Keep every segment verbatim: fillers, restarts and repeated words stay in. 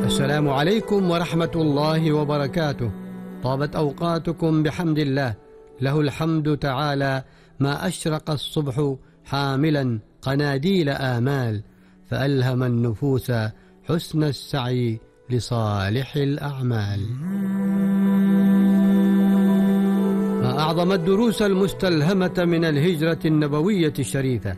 السلام عليكم ورحمة الله وبركاته. طابت أوقاتكم بحمد الله، له الحمد تعالى ما أشرق الصبح حاملا قناديل آمال، فألهم النفوس حسن السعي لصالح الأعمال. ما أعظم الدروس المستلهمة من الهجرة النبوية الشريفة،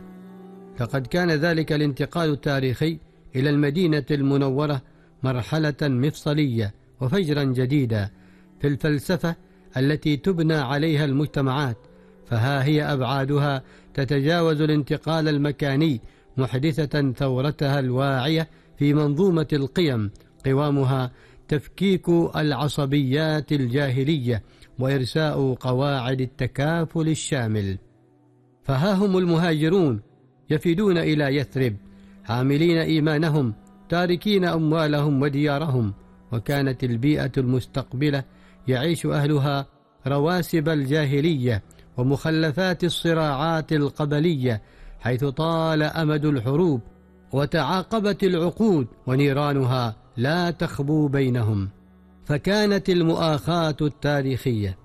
فقد كان ذلك الانتقال التاريخي إلى المدينة المنورة مرحلة مفصلية وفجرا جديدا في الفلسفة التي تبنى عليها المجتمعات، فها هي أبعادها تتجاوز الانتقال المكاني، محدثة ثورتها الواعية في منظومة القيم، قوامها تفكيك العصبيات الجاهلية وإرساء قواعد التكافل الشامل. فها هم المهاجرون يفدون إلى يثرب حاملين إيمانهم، تاركين أموالهم وديارهم، وكانت البيئة المستقبلة يعيش أهلها رواسب الجاهلية ومخلفات الصراعات القبلية، حيث طال أمد الحروب وتعاقبت العقود ونيرانها لا تخبو بينهم. فكانت المؤاخاة التاريخية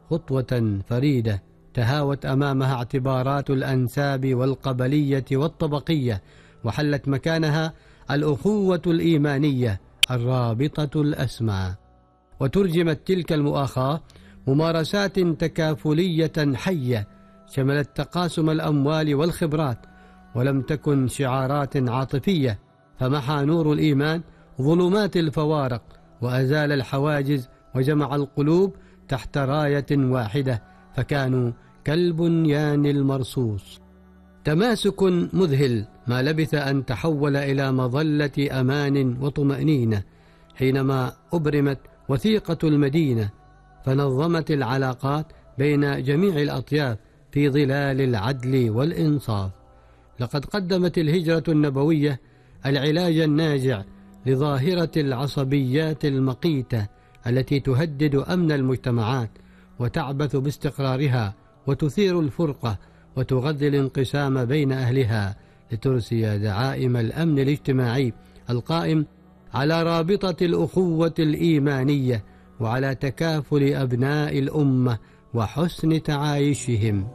خطوة فريدة تهاوت أمامها اعتبارات الأنساب والقبلية والطبقية، وحلت مكانها الأخوة الإيمانية الرابطة الأسمى. وترجمت تلك المؤاخاة ممارسات تكافلية حية شملت تقاسم الأموال والخبرات، ولم تكن شعارات عاطفية، فمحى نور الإيمان ظلمات الفوارق وأزال الحواجز وجمع القلوب تحت راية واحدة، فكانوا كالبنيان المرصوص. تماسك مذهل ما لبث أن تحول إلى مظلة أمان وطمأنينة حينما أبرمت وثيقة المدينة، فنظمت العلاقات بين جميع الأطياف في ظلال العدل والإنصاف. لقد قدمت الهجرة النبوية العلاج الناجع لظاهرة العصبيات المقيتة التي تهدد أمن المجتمعات وتعبث باستقرارها وتثير الفرقة وتغذي الانقسام بين أهلها، لترسي دعائم الأمن الاجتماعي القائم على رابطة الأخوة الإيمانية وعلى تكافل أبناء الأمة وحسن تعايشهم.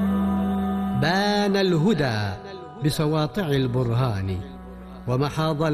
بان الهدى بسواطع البرهان ومحى